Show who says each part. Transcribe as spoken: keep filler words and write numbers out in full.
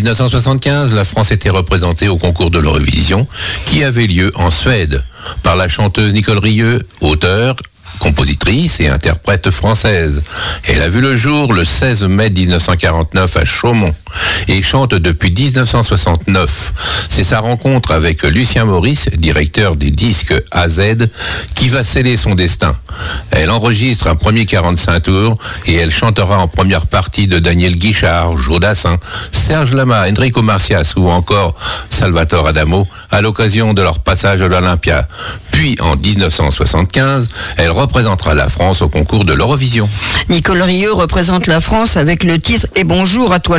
Speaker 1: neuf cent soixante-quinze, la France était représentée au concours de l'Eurovision, qui avait lieu en Suède, par la chanteuse Nicole Rieu, auteure, compositrice et interprète française. Elle a vu le jour le seize mai dix-neuf cent quarante-neuf à Chaumont et chante depuis dix-neuf cent soixante-neuf. C'est sa rencontre avec Lucien Maurice, directeur des disques A Z, qui va sceller son destin. Elle enregistre un premier quarante-cinq tours et elle chantera en première partie de Daniel Guichard, Joe Dassin, Serge Lama, Enrico Macias ou encore Salvatore Adamo à l'occasion de leur passage à l'Olympia. Puis en dix-neuf cent soixante-quinze, elle représentera la France au concours de l'Eurovision.
Speaker 2: Nicole Rieu représente la France avec le titre « Et bonjour à toi l'artiste ».